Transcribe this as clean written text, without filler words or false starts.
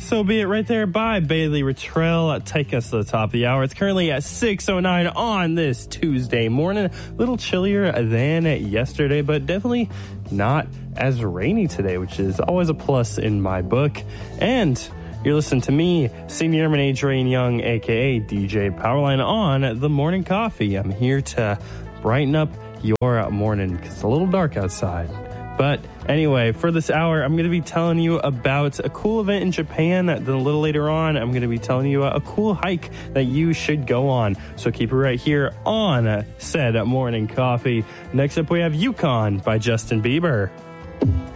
So Be It right there by Bailey Rattrell. Take us to the top of the hour. It's currently at 6:09 on this Tuesday morning. A little chillier than yesterday, but definitely not as rainy today, which is always a plus in my book. And you're listening to me, Senior Airman Adrian Young, a.k.a. DJ Powerline, on The Morning Coffee. I'm here to brighten up your morning because it's a little dark outside. But anyway, for this hour, I'm going to be telling you about a cool event in Japan. Then a little later on, I'm going to be telling you a cool hike that you should go on. So keep it right here on said Morning Coffee. Next up, we have Yukon by Justin Bieber.